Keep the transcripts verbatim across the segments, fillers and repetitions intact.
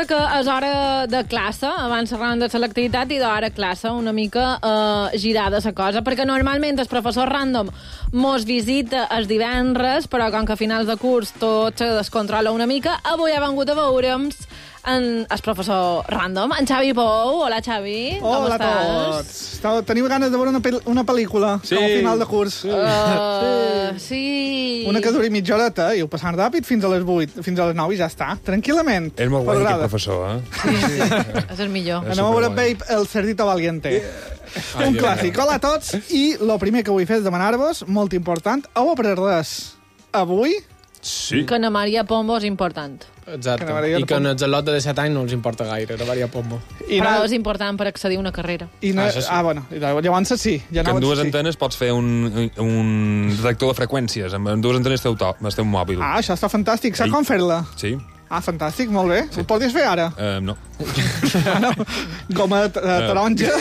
resulta que és hora de classe, abans xerràvem de selectivitat i d'hora classe, una mica eh, girada la cosa, perquè normalment el professor random mos visita els divendres, però com que a finals de curs tot se descontrola una mica, avui ha vengut a veure'm en el professor random, en Xavi Pou. Hola, Xavi. Com Hola estàs? a tots. Estava, teniu ganes de veure una, pel una pel·lícula Sí. com a final de curs? Uh, sí. sí. Una que duri mitja horeta i ho passant ràpid fins a les vuit, fins a les nou i ja està. Tranquil·lament. És molt guai aquest M'agrada. professor, eh? Sí, sí. És el millor. Anem a veure superguai. Babe, el cerdito valiente. Ai, Un Déu clàssic. Hola a tots. I el primer que vull fer és demanar-vos, molt important, heu après res avui? Sí. Que na Maria Pombo és important. Exacte. Que m'agradaria I que Pombo. en els al·lotes de set anys no els importa gaire, la Maria Pombo. I Però no, és important per accedir a una carrera. i no, Ah, això sí. ah, bueno, llavors sí. Ja Que no en dues sí. antenes pots fer un, un detector de freqüències. En dues antenes teu, top, el teu mòbil. Ah, això està fantàstic. Saps Ei. com fer-la? Sí? Ah, fantàstic, molt bé. Ho podries fer ara? Uh, no. Ah, no. Goma de uh, taronja.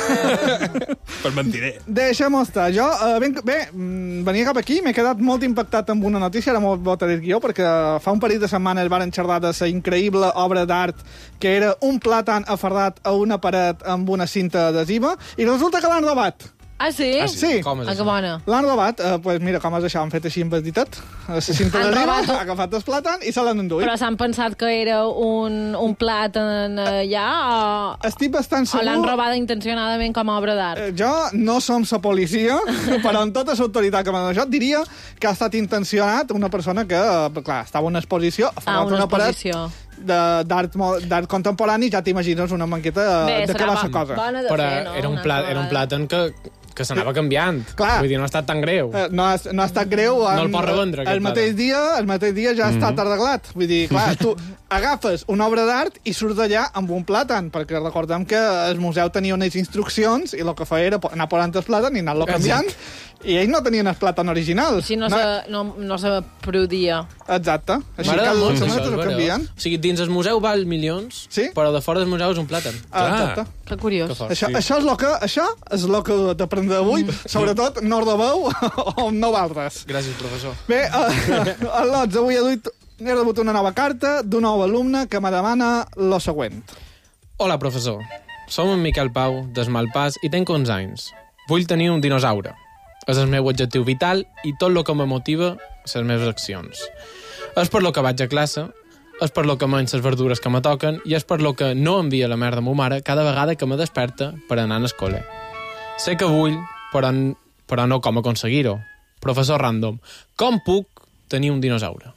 Per mentider. Deixa'm estar. Jo, uh, ben, bé, mm, venia cap aquí, m'he quedat molt impactat amb una notícia, ara m'ho botaré el guió, perquè fa un parell de setmanes varen xerrar de la increïble obra d'art que era un plàtan aferrat a una paret amb una cinta adhesiva, i resulta que l'han robat. Ah, sí? Ah, Sí. Com és Ah, que això? bona. L'han robat, eh, pues mira com és això, han fet així amb el ditet, la cinta Han adhesiva, robat- ha agafat el plàtan i se l'han enduit. Però s'han pensat que era un, un plat en allà o, Estic bastant o segur... l'han robada intencionadament com a obra d'art? Eh, Jo no som la policia, però amb tota l'autoritat que m'ha donat això, diria que ha estat intencionat una persona que, eh, clar, estava en una exposició, ha Ah, format una una paret exposició. de- d'art mo- d'art contemporani, ja t'imagines una manqueta Bé, de, de què serà va bo- la cosa. bona de Però fer, no? era un, Una plat, altra era un vegada. plàtan que, que s'anava canviant. Clar. Vull dir, no ha estat tan greu. Eh, No ha, no ha estat greu. No el en- pots revendre, aquest el mateix plàtan. dia, el mateix dia ja ha estat arreglat. Vull dir, clar, tu agafes una obra d'art i surts d'allà amb un plàtan, perquè recordem que el museu tenia unes instruccions i el que feia era po- anar posant el plàtan i anar-lo canviant, i ells no tenien el plàtan original. Així no, se, no, no se prodia. Exacte. Així que M'agrada molt els això, altres és ho vera. canvien. O sigui, dins el museu val milions, Sí. però de fora del museu és un plàtan. Ah, exacte. Que curiós. Que fort. Això, Sí. això és el que, això és el que t'aprendré avui, sobretot no rebeu o no val res. Gràcies, professor. Bé, uh, el Lots, avui he, duit, he rebut una nova carta d'un nou alumne que me demana lo següent. Hola, professor. Som en Miquel Pau, d'Esmalpàs, i tenc onze anys. Vull tenir un dinosaure. És el meu objectiu vital i tot el que me motiva les meves accions. És per lo que vaig a classe, és per lo que menys les verdures que me toquen i és per lo que no envia la merda a ma mare cada vegada que me desperta per anar a l'escola. Sé que vull, però, però no com aconseguir-ho. Professor Random, com puc tenir un dinosaure?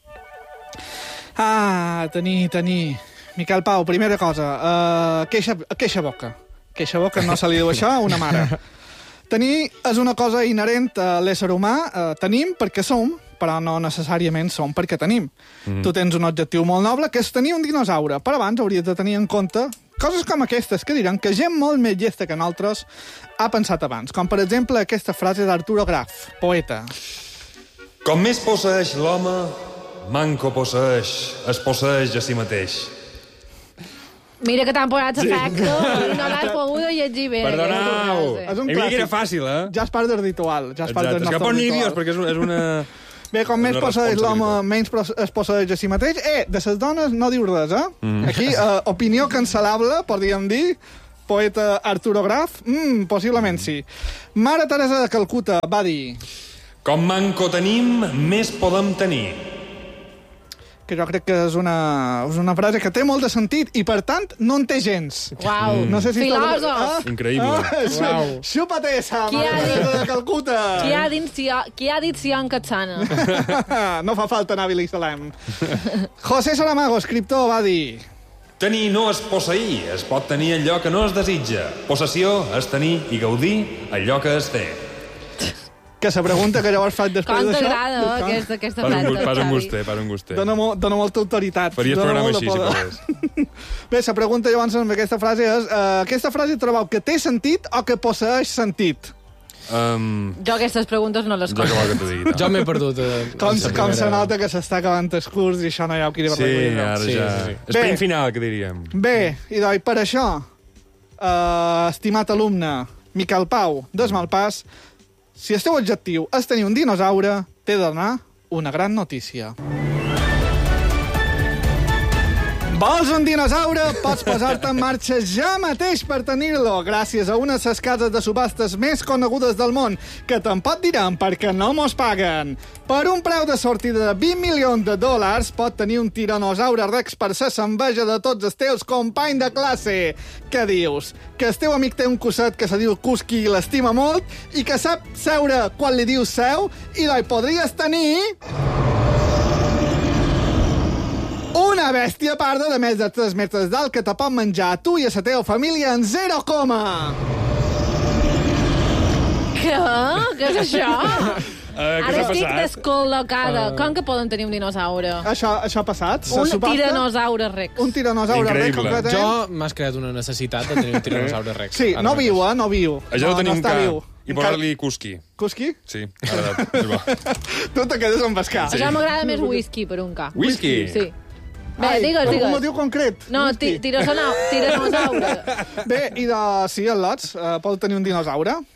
Ah, tenir, tenir... Miquel Pau, primera cosa, uh, queixa, queixa boca. Queixa boca no se li diu això a una mare. Tenir és una cosa inherent a l'ésser humà. Uh, tenim perquè som, però no necessàriament som perquè tenim. Mm. Tu tens un objectiu molt noble, que és tenir un dinosaure, però abans hauries de tenir en compte coses com aquestes, que diran que gent molt més llesta que nosaltres ha pensat abans, com per exemple aquesta frase d'Arturo Graf, poeta. Com més posseeix l'home, manco posseeix, es posseeix a si mateix. Mira que t'han posat l'efecte i no l'has pogut llegir bé. Perdonau! aquesta És un Em mira que clàssic. era fàcil, eh? Ja és part del ritual. Ja és part Exacte. del És que nostre pon ritual. vídeos, perquè és una... És una... Bé, com més Una posseeix l'home, responsabilitat. menys pos- es posseeix a si mateix. Eh, de les dones no diu res, eh? Mm. Aquí, eh, opinió cancel·lable, podríem dir. Poeta Arturo Graf? Mm, possiblement sí. Mare Teresa de Calcuta va dir... Com manco tenim, més podem tenir. Que jo crec que és una, és una frase que té molt de sentit i, per tant, no en té gens. Uau, No sé si filòsof. Increïble. Ah, Uau. Xupa-te esa, Qui Mare ha dit? Teresa de Calcuta. Qui ha dit si, qui ha dit si en Catsana? No fa falta anar a Bilissalem. José Saramago, escriptor, va dir... Tenir no és posseir, es pot tenir allò que no es desitja. Possessió és tenir i gaudir allò que es té. Que se pregunta que llavors faig després Com d'això. t'agrada, eh, aquesta, aquesta Pas un, frase, gust, pas un Xavi? guster, pas un guster. Dóna, mo dóna molta autoritat. Faries Dóna programa molt així, de si poder. pogués. Bé, la pregunta llavors amb aquesta frase és uh, aquesta frase trobeu que té sentit o que posseeix sentit? Um, Jo aquestes preguntes no les jo que vol que t'ho digui. Jo m'he perdut. Eh, Com, en la com se primera- nota que s'està acabant el curs i això no hi ha qui li Sí, ara Sí, ja... sí, sí. Sprint Bé. final, que diríem. Bé, i doncs per això, uh, estimat alumne Miquel Pau d'Esmalpàs, si el teu objectiu és tenir un dinosaure, t'he de donar una gran notícia. Vols un dinosaure? Pots posar-te en marxa ja mateix per tenir-lo, gràcies a una de les cases de subhastes més conegudes del món, que te'n pot diran perquè no mos paguen. Per un preu de sortida de vint milions de dòlars, pot tenir un tiranosaure rex per ser s'enveja de tots els teus companys de classe. Què dius? Que el teu amic té un cosset que se diu Cusqui i l'estima molt i que sap seure quan li dius seu i l'hi podries tenir... una bèstia parda de més de tres metres d'alt que te pot menjar a tu i a la teva família en zero coma. Què? Què és això? Uh, Ara estic descol·locada. Uh... Com que poden tenir un dinosaure? Això, això ha passat? Un tiranosaure rex. Un tiranosaure rex, Increïble. concretament. Jo m'has creat una necessitat de tenir un tiranosaure rex. Sí, Ara no mateix. viu, eh? No viu. Això no, ho tenim no està que... viu. I posar-li Cusqui. Cusqui? Sí, agradat. Tu te quedes amb pescar. Això m'agrada més whisky, per un ca. Whisky? Sí. Bé, Ai, digues, per un digues. motiu concret. No, ti- tiranosaure. Bé, i de... Sí, el lots, uh, pot tenir un dinosaure.